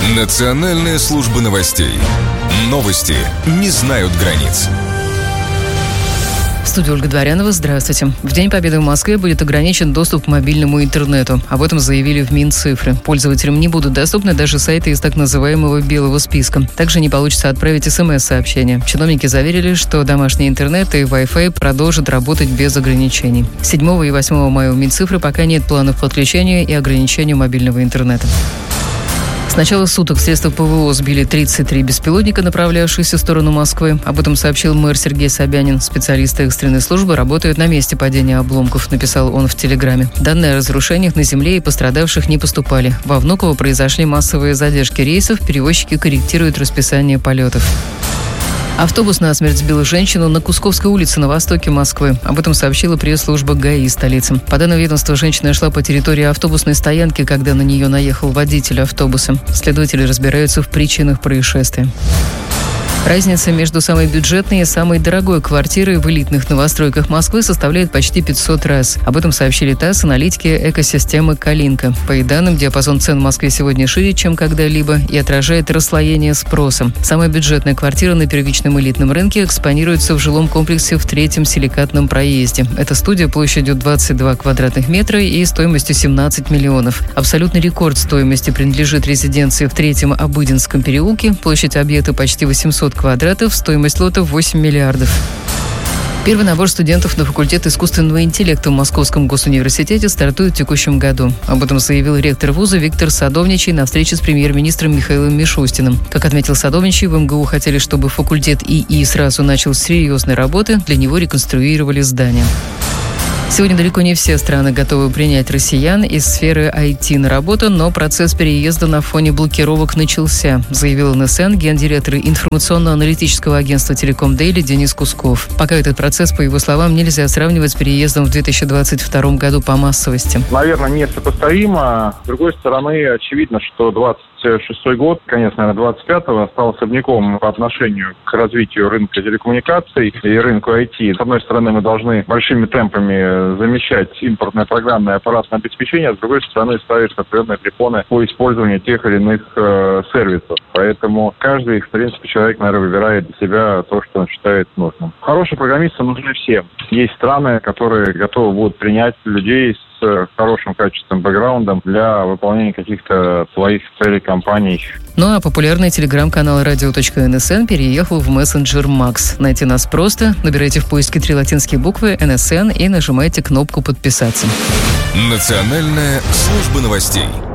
Национальная служба новостей. Новости не знают границ. В студии Ольга Дворянова. Здравствуйте. В День Победы в Москве будет ограничен доступ к мобильному интернету. Об этом заявили в Минцифры. Пользователям не будут доступны даже сайты из так называемого белого списка. Также не получится отправить СМС-сообщения. Чиновники заверили, что домашний интернет и Wi-Fi продолжат работать без ограничений. 7 и 8 мая у Минцифры пока нет планов подключения и ограничения мобильного интернета. С начала суток средства ПВО сбили 33 беспилотника, направлявшиеся в сторону Москвы. Об этом сообщил мэр Сергей Собянин. Специалисты экстренной службы работают на месте падения обломков, написал он в Телеграме. Данные о разрушениях на земле и пострадавших не поступали. Во Внуково произошли массовые задержки рейсов, перевозчики корректируют расписание полетов. Автобус насмерть сбил женщину на Кусковской улице на востоке Москвы. Об этом сообщила пресс-служба ГАИ столицы. По данным ведомства, женщина шла по территории автобусной стоянки, когда на нее наехал водитель автобуса. Следователи разбираются в причинах происшествия. Разница между самой бюджетной и самой дорогой квартирой в элитных новостройках Москвы составляет почти 500 раз. Об этом сообщили ТАСС аналитики экосистемы «Калинка». По их данным, диапазон цен в Москве сегодня шире, чем когда-либо, и отражает расслоение спроса. Самая бюджетная квартира на первичном элитном рынке экспонируется в жилом комплексе в 3-м Силикатном проезде. Это студия площадью 22 квадратных метра и стоимостью 17 миллионов. Абсолютный рекорд стоимости принадлежит резиденции в 3-м Обыденском переулке. Площадь объекта почти 800 квадратов, стоимость лота 8 миллиардов. Первый набор студентов на факультет искусственного интеллекта в Московском госуниверситете стартует в текущем году. Об этом заявил ректор вуза Виктор Садовничий на встрече с премьер-министром Михаилом Мишустиным. Как отметил Садовничий, в МГУ хотели, чтобы факультет ИИ сразу начал с серьезной работы, для него реконструировали здание. Сегодня далеко не все страны готовы принять россиян из сферы IT на работу, но процесс переезда на фоне блокировок начался, заявил НСН гендиректор информационно-аналитического агентства «Телеком Дейли» Денис Кусков. Пока этот процесс, по его словам, нельзя сравнивать с переездом в 2022 году по массовости. Наверное, несопоставимо. С другой стороны, очевидно, что 26-й год, конец, наверное, 25-го, стал особняком по отношению к развитию рынка телекоммуникаций и рынку IT. С одной стороны, мы должны большими темпами замещать импортное программное аппаратное обеспечение, а с другой стороны, ставить определенные препоны по использованию тех или иных сервисов. Поэтому каждый, в принципе, человек, наверное, выбирает для себя то, что он считает нужным. Хорошие программисты нужны всем. Есть страны, которые готовы будут принять людей с хорошим качественным бэкграундом для выполнения каких-то своих целей компаний. Ну а популярный телеграм-канал radio.nsn переехал в мессенджер Макс. Найти нас просто. Набирайте в поиске 3 латинские буквы НСН и нажимайте кнопку «Подписаться». Национальная служба новостей.